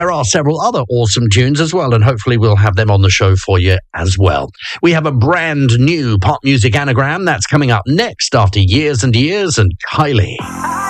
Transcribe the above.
There are several other awesome tunes as well, and hopefully we'll have them on the show for you as well. We have a brand new pop music anagram that's coming up next after Years and Years and Kylie.